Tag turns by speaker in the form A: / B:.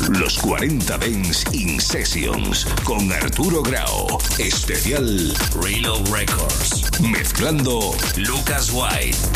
A: Los 40 Dance in Sessions con Arturo Grau. Especial Reload Records. Mezclando Lucas White.